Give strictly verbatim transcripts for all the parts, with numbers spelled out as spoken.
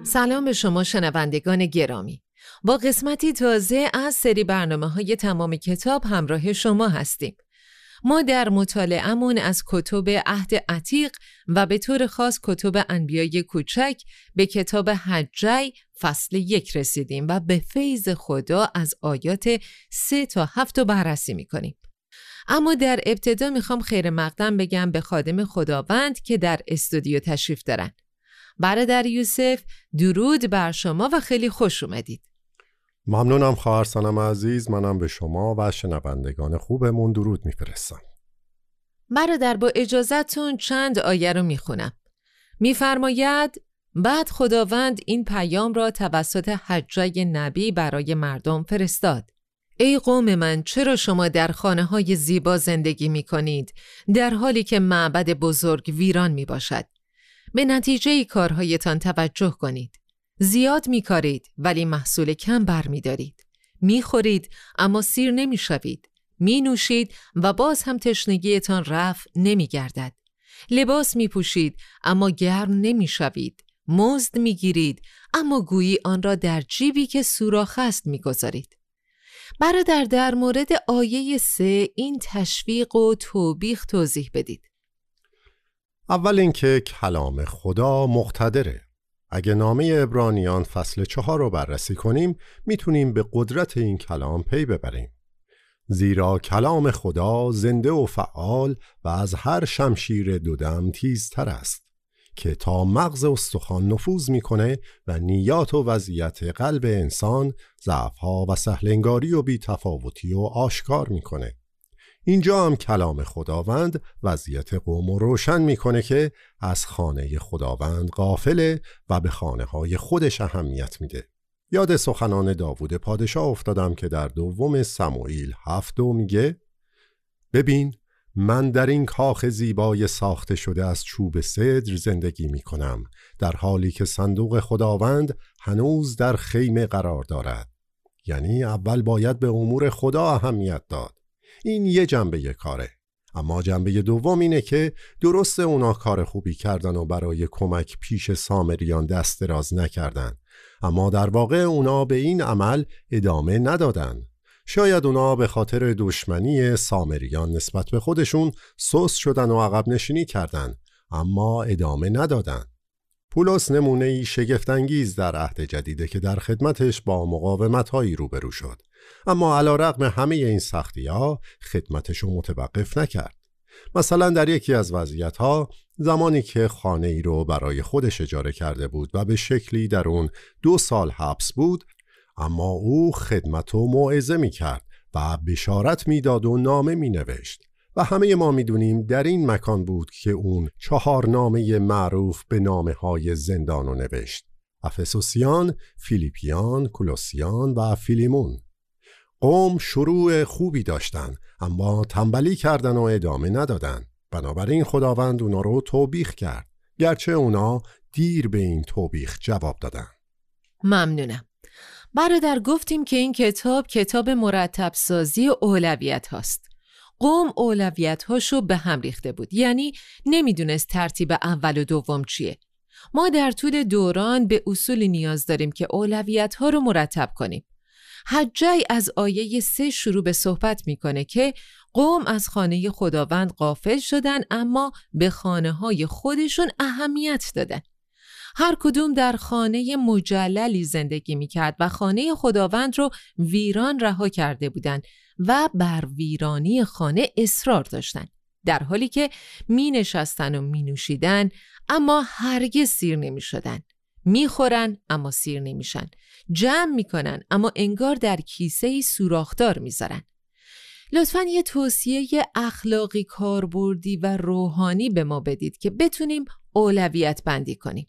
سلام به شما شنوندگان گرامی. با قسمتی تازه از سری برنامه‌های تمام کتاب همراه شما هستیم. ما در مطالعه‌مون از کتب عهد عتیق و به طور خاص کتب انبیای کوچک به کتاب حجی فصل یک رسیدیم و به فیض خدا از آیات سه تا هفت رو بررسی می‌کنیم. اما در ابتدا میخوام خیر مقدم بگم به خادم خداوند که در استودیو تشریف دارن. برادر یوسف، درود بر شما و خیلی خوش اومدید. ممنونم خواهر سنم عزیز، منم به شما و شنوندگان خوبمون درود میفرستم. برادر با اجازتون چند آیه رو میخونم. میفرماید بعد خداوند این پیام را توسط حجی نبی برای مردم فرستاد. ای قوم من، چرا شما در خانه‌های زیبا زندگی می‌کنید در حالی که معبد بزرگ ویران میباشد؟ به نتیجه کارهایتان توجه کنید. زیاد می‌کارید ولی محصول کم برمی‌دارید. می‌خورید اما سیر نمی‌شوید. می‌نوشید و باز هم تشنگیتان رفع نمی‌گردد. لباس می‌پوشید اما گرم نمی‌شوید. مزد می‌گیرید اما گویی آن را در جیبی که سوراخ است می‌گذارید. برادر در مورد آیه سه این تشویق و توبیخ توضیح بدید. اول اینکه کلام خدا مقتدره. اگه نامه عبرانیان فصل چهار رو بررسی کنیم میتونیم به قدرت این کلام پی ببریم. زیرا کلام خدا زنده و فعال و از هر شمشیر دودم تیزتر است که تا مغز استخوان نفوذ میکنه و نیات و وضعیت قلب انسان، ضعف‌ها و سهلنگاری و بی‌تفاوتی و آشکار میکنه. اینجا هم کلام خداوند وضعیت قوم رو روشن میکنه که از خانه خداوند غافله و به خانه های خودش اهمیت میده. یاد سخنان داوود پادشاه افتادم که در دوم سموئیل هفت دو میگه ببین من در این کاخ زیبای ساخته شده از چوب سدر زندگی می کنم، در حالی که صندوق خداوند هنوز در خیمه قرار دارد. یعنی اول باید به امور خدا اهمیت داد. این یه جنبه کاره. اما جنبه دوم اینه که درسته اونا کار خوبی کردن و برای کمک پیش سامریان دست دراز نکردن، اما در واقع اونا به این عمل ادامه ندادن. شاید اونا به خاطر دشمنی سامریان نسبت به خودشون سست شدن و عقب نشینی کردن، اما ادامه ندادن. پولس نمونه‌ای شگفت‌انگیز در عهد جدیده که در خدمتش با مقاومت‌هایی روبرو شد، اما علی‌رغم همه این سختی‌ها خدمتشو متوقف نکرد. مثلا در یکی از وضعیت‌ها زمانی که خانه‌ای رو برای خودش اجاره کرده بود و به شکلی در اون دو سال حبس بود، اما او خدمت و موعظه می کرد و بشارت می داد و نامه می نوشت و همه ما می دونیم در این مکان بود که اون چهار نامه معروف به نامه های زندان رو نوشت: افسوسیان، فیلیپیان، کولوسیان و فیلیمون. قوم شروع خوبی داشتن اما تنبلی کردن و ادامه ندادن، بنابراین خداوند اونا رو توبیخ کرد، گرچه اونا دیر به این توبیخ جواب دادن. ممنونم. برادر گفتیم که این کتاب کتاب مرتب سازی اولویت هاست. قوم اولویت هاشو به هم ریخته بود، یعنی نمیدونست ترتیب اول و دوم چیه. ما در طول دوران به اصولی نیاز داریم که اولویت ها رو مرتب کنیم. حجی از آیه سه شروع به صحبت میکنه که قوم از خانه خداوند غافل شدن اما به خانه های خودشون اهمیت دادن. هر کدوم در خانه مجللی زندگی میکرد و خانه خداوند رو ویران رها کرده بودند و بر ویرانی خانه اصرار داشتند، در حالی که می نشستن و می نوشیدن اما هرگز سیر نمی شدن. می خورن اما سیر نمی شن. جمع می کنن اما انگار در کیسه‌ای سوراخدار می زارن. لطفاً یه توصیه اخلاقی کاربردی و روحانی به ما بدید که بتونیم اولویت بندی کنیم.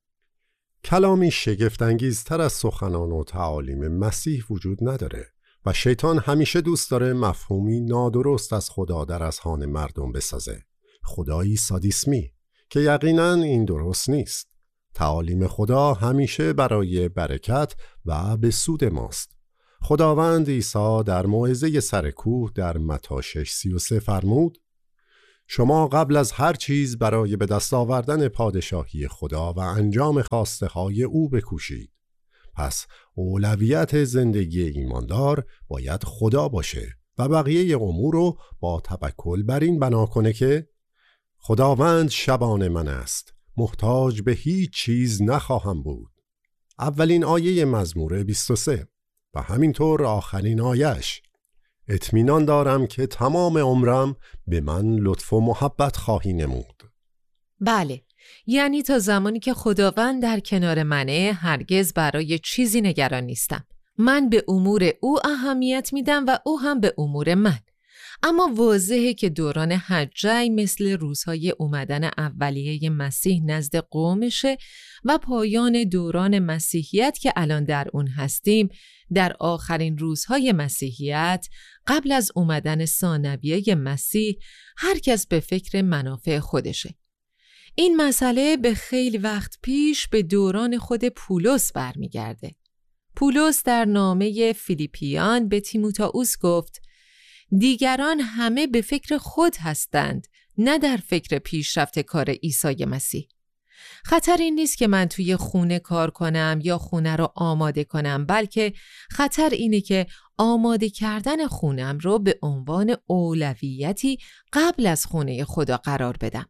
کلامی شگفت‌انگیزتر از سخنان و تعالیم مسیح وجود نداره و شیطان همیشه دوست داره مفهومی نادرست از خدا در اذهان مردم بسازه. خدایی سادیسمی که یقیناً این درست نیست. تعالیم خدا همیشه برای برکت و به سود ماست. خداوند عیسی در موعظه سر کوه در متی شش سی و سه فرمود: شما قبل از هر چیز برای به دست آوردن پادشاهی خدا و انجام خواسته های او بکوشید. پس اولویت زندگی ایماندار باید خدا باشه و بقیه امور رو با توکل بر این بنا کنه که خداوند شبان من است، محتاج به هیچ چیز نخواهم بود. اولین آیه مزمور بیست و سه و همینطور آخرین آیهش. اطمینان دارم که تمام عمرم به من لطف و محبت خواهی نمود. بله، یعنی تا زمانی که خداوند در کنار منه هرگز برای چیزی نگران نیستم. من به امور او اهمیت میدم و او هم به امور من. اما واضحه که دوران حجه مثل روزهای اومدن اولیه مسیح نزد قومشه و پایان دوران مسیحیت که الان در اون هستیم در آخرین روزهای مسیحیت قبل از اومدن ثانویه مسیح هر کس به فکر منافع خودشه. این مسئله به خیلی وقت پیش به دوران خود پولس برمیگرده. پولس در نامه فیلیپیان به تیموتائوس گفت دیگران همه به فکر خود هستند، نه در فکر پیشرفت کار عیسی مسیح. خطر این نیست که من توی خونه کار کنم یا خونه رو آماده کنم، بلکه خطر اینه که آماده کردن خونم رو به عنوان اولویتی قبل از خونه خدا قرار بدم.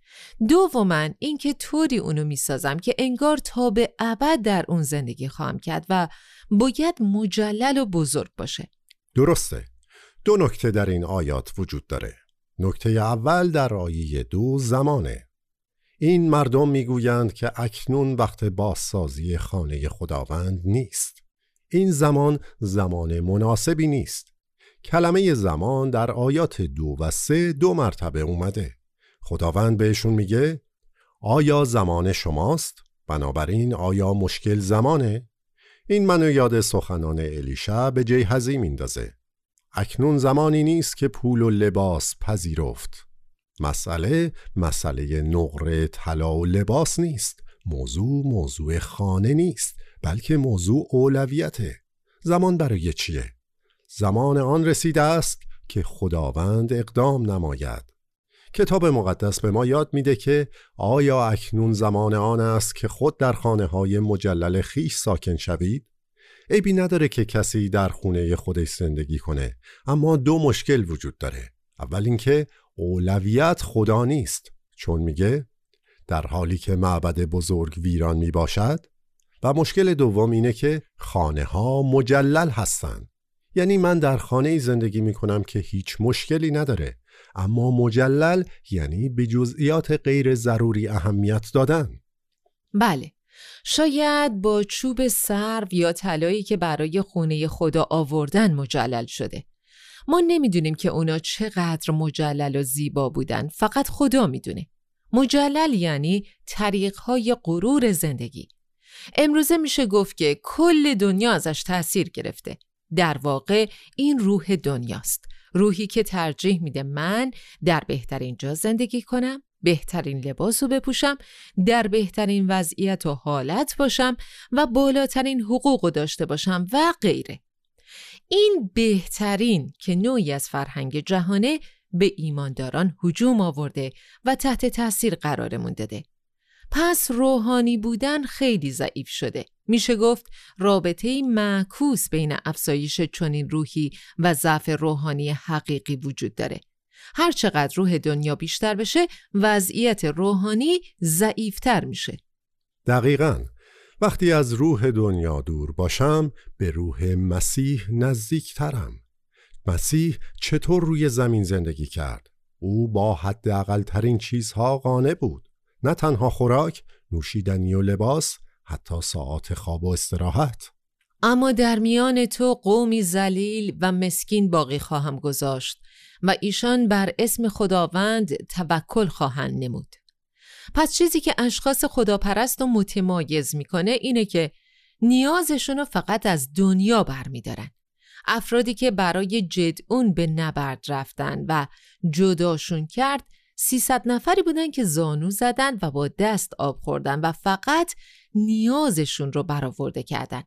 دوماً این که طوری اونو میسازم که انگار تا به ابد در اون زندگی خواهم کرد و باید مجلل و بزرگ باشه. درسته. دو نکته در این آیات وجود داره. نکته اول در آیه دو زمانه. این مردم میگویند که اکنون وقت بازسازی خانه خداوند نیست. این زمان زمان مناسبی نیست. کلمه زمان در آیات دو و سه دو مرتبه اومده. خداوند بهشون میگه آیا زمان شماست؟ بنابراین آیا مشکل زمانه؟ این منو یاد سخنان الیشع به جیحزی میندازه. اکنون زمانی نیست که پول و لباس پذیرفت. مسئله مسئله نقره طلا و لباس نیست. موضوع موضوع خانه نیست، بلکه موضوع اولویته. زمان برای چیه؟ زمان آن رسیده است که خداوند اقدام نماید. کتاب مقدس به ما یاد میده که آیا اکنون زمان آن است که خود در خانه های مجلل خیش ساکن شوید؟ عیبی نداره که کسی در خونه خودش زندگی کنه، اما دو مشکل وجود داره. اول اینکه اولویت خدا نیست، چون میگه در حالی که معبد بزرگ ویران می باشد، و مشکل دوم اینه که خانه ها مجلل هستن. یعنی من در خانه زندگی می کنم که هیچ مشکلی نداره، اما مجلل یعنی به جزئیات غیر ضروری اهمیت دادن. بله، شاید با چوب سرو یا طلایی که برای خونه خدا آوردن مجلل شده. ما نمیدونیم که اونا چقدر مجلل و زیبا بودن، فقط خدا میدونه. مجلل یعنی طریقهای غرور زندگی. امروزه میشه گفت که کل دنیا ازش تأثیر گرفته. در واقع این روح دنیاست، روحی که ترجیح میده من در بهترین جا زندگی کنم، بهترین لباس رو بپوشم، در بهترین وضعیت و حالت باشم و بالاترین حقوق رو داشته باشم و غیره. این بهترین که نوعی از فرهنگ جهانه به ایمانداران هجوم آورده و تحت تأثیر قرارمون داده. پس روحانی بودن خیلی ضعیف شده. میشه گفت رابطه‌ای معکوس بین افزایش چنین روحی و ضعف روحانی حقیقی وجود داره. هر چقدر روح دنیا بیشتر بشه، وضعیت روحانی ضعیفتر میشه. دقیقاً. وقتی از روح دنیا دور باشم، به روح مسیح نزدیکترم. مسیح چطور روی زمین زندگی کرد؟ او با حداقل ترین چیزها قانع بود. نه تنها خوراک، نوشیدنی و لباس، حتی ساعات خواب و استراحت. اما در میان تو قومی ذلیل و مسکین باقی خواهم گذاشت و ایشان بر اسم خداوند توکل خواهند نمود. پس چیزی که اشخاص خداپرست و متمایز میکنه اینه که نیازشون رو فقط از دنیا برمیدارن. افرادی که برای جدعون به نبرد رفتن و جداشون کرد سیصد نفری بودن که زانو زدن و با دست آب خوردن و فقط نیازشون رو برآورده کردن.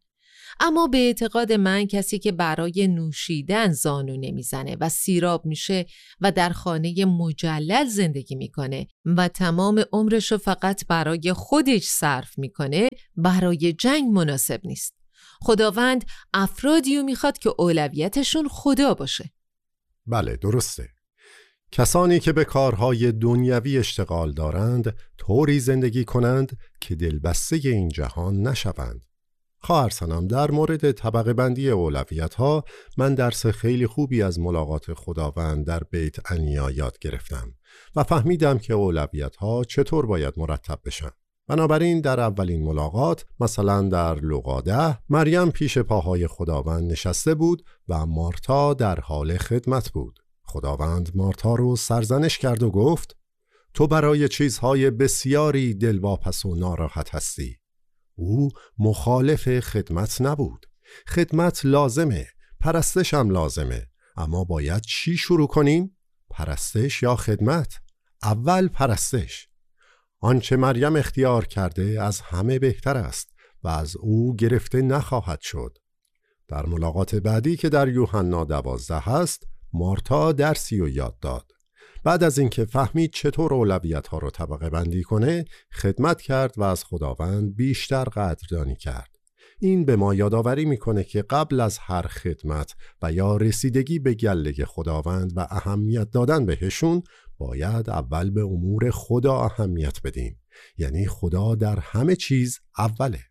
اما به اعتقاد من کسی که برای نوشیدن زانو نمیزنه و سیراب میشه و در خانه مجلل زندگی میکنه و تمام عمرشو فقط برای خودش صرف میکنه برای جنگ مناسب نیست. خداوند افرادیو میخواد که اولویتشون خدا باشه. بله درسته. کسانی که به کارهای دنیوی اشتغال دارند طوری زندگی کنند که دلبسته این جهان نشوند. خواهر سنم، در مورد طبقه بندی اولویت ها من درس خیلی خوبی از ملاقات خداوند در بیت عنیا یاد گرفتم و فهمیدم که اولویت ها چطور باید مرتب بشن. بنابراین در اولین ملاقات، مثلا در لوقا ده، مریم پیش پاهای خداوند نشسته بود و مارتا در حال خدمت بود. خداوند مارتا رو سرزنش کرد و گفت: تو برای چیزهای بسیاری دلواپس و ناراحت هستی. او مخالف خدمت نبود. خدمت لازمه، پرستش هم لازمه، اما باید چی شروع کنیم؟ پرستش یا خدمت؟ اول پرستش. آنچه مریم اختیار کرده از همه بهتر است و از او گرفته نخواهد شد. در ملاقات بعدی که در یوحنا دوازده هست، مارتا درسی رو یاد داد. بعد از اینکه فهمید چطور اولویت‌ها رو طبقه بندی کنه، خدمت کرد و از خداوند بیشتر قدردانی کرد. این به ما یادآوری میکنه که قبل از هر خدمت و یا رسیدگی به گله خداوند و اهمیت دادن بهشون، باید اول به امور خدا اهمیت بدیم. یعنی خدا در همه چیز اوله.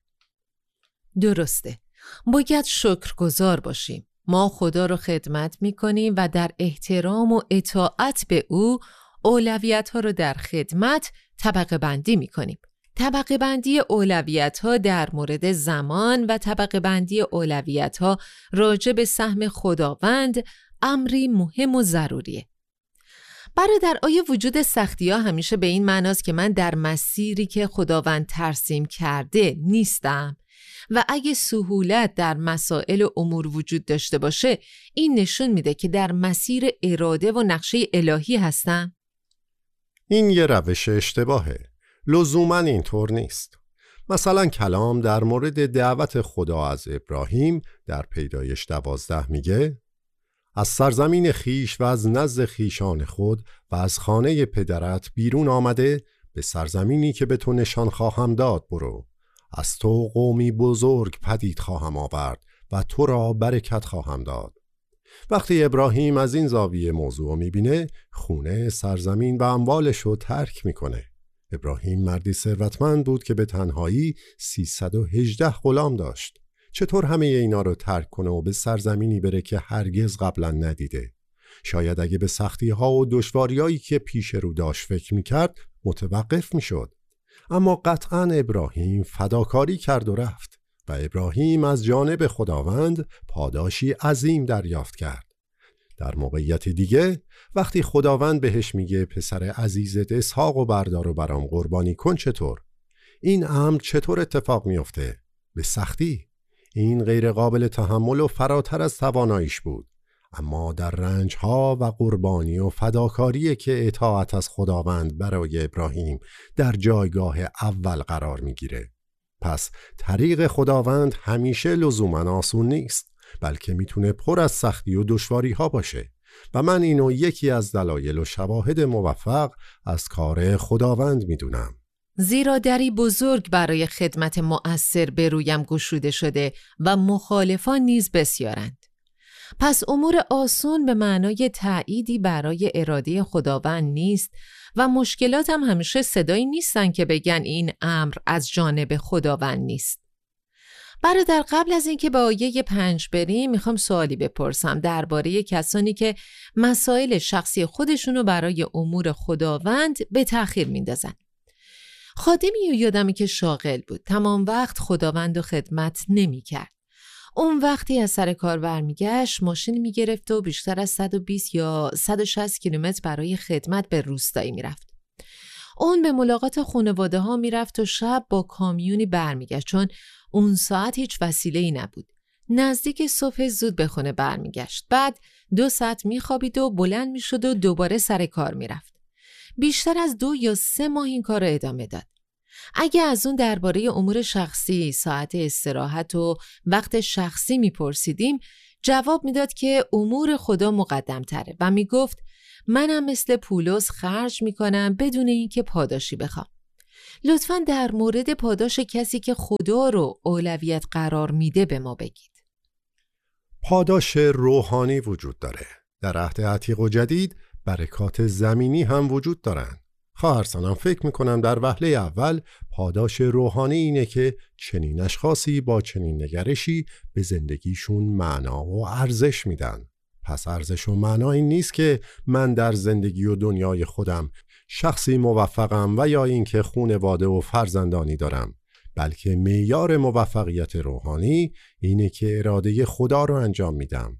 درسته. باید شکرگزار باشیم. ما خدا رو خدمت میکنیم و در احترام و اطاعت به او اولویت ها رو در خدمت طبقه بندی میکنیم. طبقه بندی اولویت ها در مورد زمان و طبقه بندی اولویت ها راجع به سهم خداوند امری مهم و ضروریه. برادر، آیا وجود سختی ها همیشه به این معناست که من در مسیری که خداوند ترسیم کرده نیستم؟ و اگه سهولت در مسائل و امور وجود داشته باشه، این نشون میده که در مسیر اراده و نقشه الهی هستم؟ این یه روش اشتباهه. لزوماً اینطور نیست. مثلا کلام در مورد دعوت خدا از ابراهیم در پیدایش دوازده میگه: از سرزمین خیش و از نزد خیشان خود و از خانه پدرت بیرون آمده به سرزمینی که به تو نشان خواهم داد برو. از تو قومی بزرگ پدید خواهم آورد و تو را برکت خواهم داد. وقتی ابراهیم از این زاویه موضوع میبینه، خونه، سرزمین و اموالش رو ترک میکنه. ابراهیم مردی ثروتمند بود که به تنهایی سیصد و هجده غلام داشت. چطور همه اینا رو ترک کنه و به سرزمینی بره که هرگز قبلا ندیده؟ شاید اگه به سختی ها و دشواریایی که پیش رو داشت فکر میکرد، متوقف میشد. اما قطعاً ابراهیم فداکاری کرد و رفت و ابراهیم از جانب خداوند پاداشی عظیم دریافت کرد. در موقعیت دیگه، وقتی خداوند بهش میگه پسر عزیزت اسحاق و بردار و برام قربانی کن، چطور؟ این امر چطور اتفاق میفته؟ به سختی. این غیر قابل تحمل و فراتر از تواناییش بود. اما در رنجها و قربانی و فداکاری که اطاعت از خداوند برای ابراهیم در جایگاه اول قرار میگیره. پس طریق خداوند همیشه لزوماً آسون نیست، بلکه میتونه پر از سختی و دشواری ها باشه و من اینو یکی از دلایل و شواهد موفق از کار خداوند میدونم. زیرا دری بزرگ برای خدمت مؤثر به رویم گشوده شده و مخالفان نیز بسیارند. پس امور آسون به معنای تأییدی برای اراده خداوند نیست و مشکلات هم همیشه صدایی نیستن که بگن این امر از جانب خداوند نیست. برادر، قبل از اینکه به آیه پنج بریم، میخوام سوالی بپرسم درباره کسانی که مسائل شخصی خودشونو برای امور خداوند به تأخیر میندازن. خادمی یا یادمی که شاغل بود، تمام وقت خداوند و خدمت نمی کرد. اون وقتی از سر کار برمیگشت، ماشین میگرفت و بیشتر از صد و بیست یا صد و شصت کیلومتر برای خدمت به روستایی میرفت. اون به ملاقات خانواده ها میرفت و شب با کامیونی برمیگشت، چون اون ساعت هیچ وسیله‌ای نبود. نزدیک صبح زود به خونه برمیگشت. بعد دو ساعت میخوابید و بلند میشد و دوباره سر کار میرفت. بیشتر از دو یا سه ماه این کار رو ادامه داد. اگه از اون درباره امور شخصی، ساعت استراحت و وقت شخصی میپرسیدیم، جواب میداد که امور خدا مقدم تره و میگفت منم مثل پولس خرج میکنم بدون اینکه پاداشی بخوام. لطفاً در مورد پاداش کسی که خدا رو اولویت قرار میده به ما بگید. پاداش روحانی وجود داره. در عهد عتیق و جدید برکات زمینی هم وجود دارن. خواهرسانم فکر میکنم در وهله اول پاداش روحانی اینه که چنین اشخاصی با چنین نگرشی به زندگیشون معنا و ارزش میدن. پس ارزش و معنا این نیست که من در زندگی و دنیای خودم شخصی موفقم و یا اینکه خانواده و فرزندانی دارم، بلکه معیار موفقیت روحانی اینه که اراده خدا رو انجام میدم.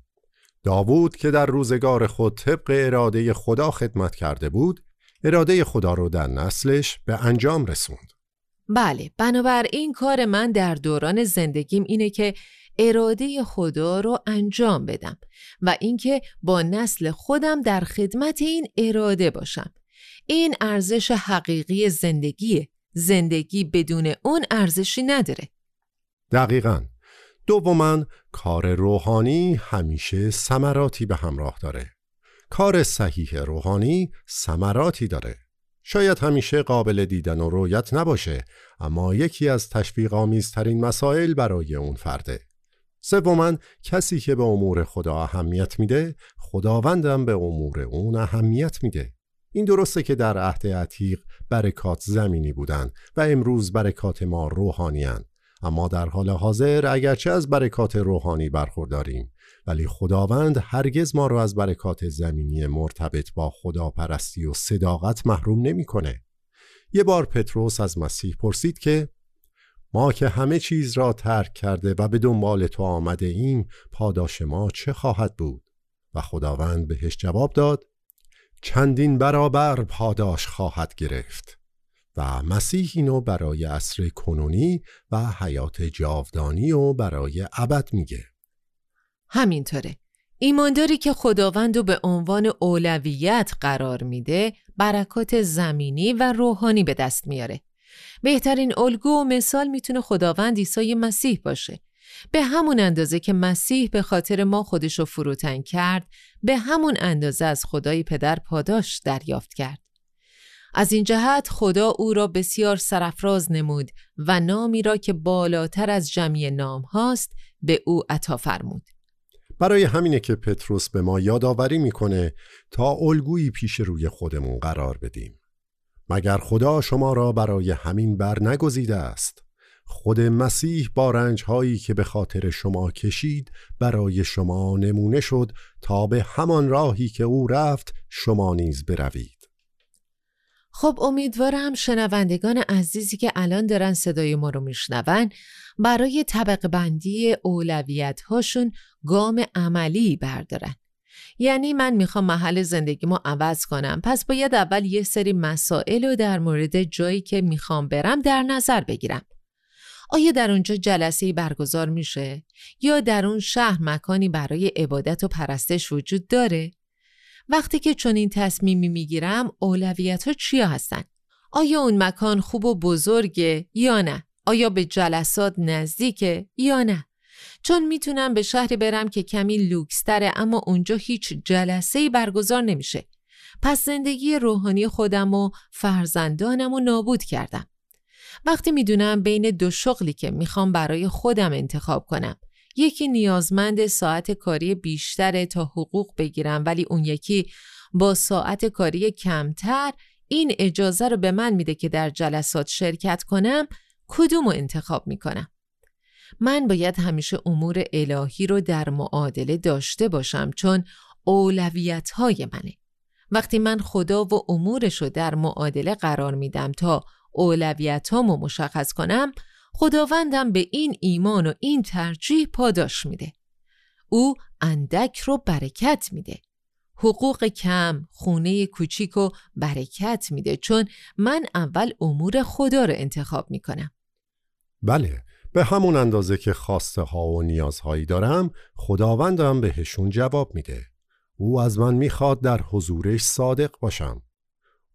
داوود که در روزگار خود طبق اراده خدا خدمت کرده بود، اراده خدا رو در نسلش به انجام رسوند. بله، بنابراین کار من در دوران زندگیم اینه که اراده خدا رو انجام بدم و اینکه با نسل خودم در خدمت این اراده باشم. این ارزش حقیقی زندگیه. زندگی بدون اون ارزشی نداره. دقیقاً. دوماً کار روحانی همیشه ثمراتی به همراه داره. کار صحیح روحانی ثمراتی داره. شاید همیشه قابل دیدن و رؤیت نباشه، اما یکی از تشویق‌آمیزترین مسائل برای اون فرده. سوماً کسی که به امور خدا اهمیت میده، خداوندم به امور اون اهمیت میده. این درسته که در عهد عتیق برکات زمینی بودن و امروز برکات ما روحانی هن. اما در حال حاضر اگرچه از برکات روحانی برخورداریم، ولی خداوند هرگز ما رو از برکات زمینی مرتبط با خداپرستی و صداقت محروم نمی‌کنه. یه بار پتروس از مسیح پرسید که ما که همه چیز را ترک کرده و به دنبال تو آمده ایم، پاداش ما چه خواهد بود؟ و خداوند بهش جواب داد چندین برابر پاداش خواهد گرفت. و مسیح اینو برای عصر کنونی و حیات جاودانی و برای ابد میگه. همینطوره. ایمانداری که خداوندو به عنوان اولویت قرار میده، برکات زمینی و روحانی به دست میاره. بهترین الگو و مثال میتونه خداوند عیسی مسیح باشه. به همون اندازه که مسیح به خاطر ما خودشو فروتن کرد، به همون اندازه از خدای پدر پاداش دریافت کرد. از این جهت خدا او را بسیار سرافراز نمود و نامی را که بالاتر از جمیع نام هاست به او عطا فرمود. برای همینه که پتروس به ما یادآوری میکنه تا الگویی پیش روی خودمون قرار بدیم. مگر خدا شما را برای همین بر نگزیده است؟ خود مسیح با رنج‌هایی که به خاطر شما کشید برای شما نمونه شد تا به همان راهی که او رفت شما نیز بروید. خب امیدوارم شنوندگان عزیزی که الان دارن صدای ما رو میشنون برای طبقه بندی اولویت هاشون گام عملی بردارن. یعنی من میخوام محل زندگیمو عوض کنم، پس باید اول یه سری مسائل رو در مورد جایی که میخوام برم در نظر بگیرم. آیا در اونجا جلسه‌ای برگزار میشه؟ یا در اون شهر مکانی برای عبادت و پرستش وجود داره؟ وقتی که چنین تصمیمی میگیرم اولویت‌ها چیا هستن؟ آیا اون مکان خوب و بزرگه یا نه؟ آیا به جلسات نزدیکه یا نه؟ چون میتونم به شهری برم که کمی لوکس‌تره اما اونجا هیچ جلسه‌ای برگزار نمیشه. پس زندگی روحانی خودم و فرزندانم رو نابود کردم. وقتی میدونم بین دو شغلی که میخوام برای خودم انتخاب کنم، یکی نیازمند ساعت کاری بیشتره تا حقوق بگیرم ولی اون یکی با ساعت کاری کمتر این اجازه رو به من میده که در جلسات شرکت کنم، کدومو انتخاب میکنم؟ من باید همیشه امور الهی رو در معادله داشته باشم چون اولویت‌های منه. وقتی من خدا و امورش رو در معادله قرار میدم تا اولویت‌هامو مشخص کنم، خداوندم به این ایمان و این ترجیح پاداش میده. او اندک رو برکت میده. حقوق کم، خونه کوچیک رو برکت میده چون من اول امور خدا رو انتخاب میکنم. بله، به همون اندازه که خواسته ها و نیازهایی دارم، خداوندم بهشون جواب میده. او از من میخواد در حضورش صادق باشم.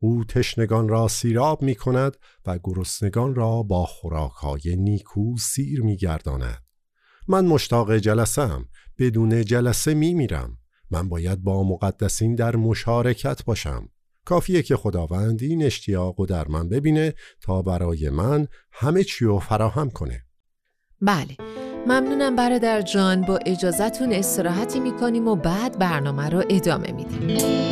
او تشنگان را سیراب می کند و گرسنگان را با خوراک‌های نیکو سیر می گرداند. من مشتاق جلسه‌ام، بدون جلسه می میرم. من باید با مقدسین در مشارکت باشم. کافیه که خداوند این اشتیاق رو در من ببینه تا برای من همه چی رو فراهم کنه. بله، ممنونم برادر جان. با اجازتون استراحتی میکنیم و بعد برنامه رو ادامه میدیم.